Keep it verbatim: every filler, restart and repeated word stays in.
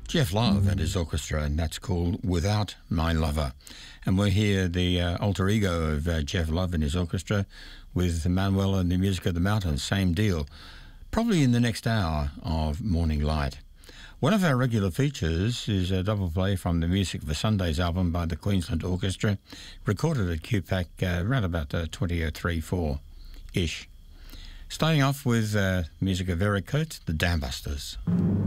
Geoff Love and his orchestra, and that's called Without My Lover. And we'll hear the uh, alter ego of uh, Geoff Love and his orchestra with Manuel and the Music of the Mountains, same deal, probably in the next hour of Morning Light. One of our regular features is a double play from the Music for Sundays album by the Queensland Orchestra, recorded at Q PAC uh, around about uh, twenty oh three four-ish. Starting off with uh, music of Eric Coates, the Dam Busters.